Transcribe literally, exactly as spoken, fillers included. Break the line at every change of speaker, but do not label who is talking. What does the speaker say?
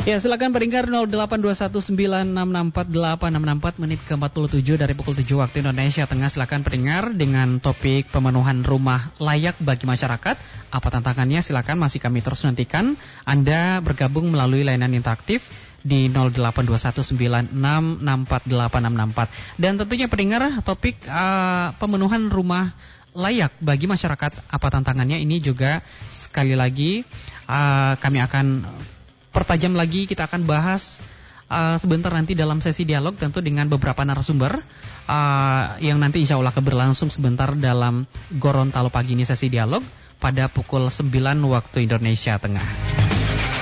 Ya, silakan pendengar nol delapan dua satu sembilan enam enam empat delapan enam enam empat menit ke empat puluh tujuh dari pukul tujuh waktu Indonesia Tengah. Silakan pendengar dengan topik pemenuhan rumah layak bagi masyarakat. Apa tantangannya? Silakan masih kami terus nantikan. Anda bergabung melalui layanan interaktif di nol delapan dua satu sembilan enam enam empat delapan enam enam empat. Dan tentunya pendengar topik uh, pemenuhan rumah layak bagi masyarakat, apa tantangannya, ini juga sekali lagi uh, kami akan pertajam lagi. Kita akan bahas uh, sebentar nanti dalam sesi dialog tentu dengan beberapa narasumber uh, yang nanti insya Allah akan berlangsung sebentar dalam Gorontalo pagi ini, sesi dialog pada pukul sembilan waktu Indonesia Tengah.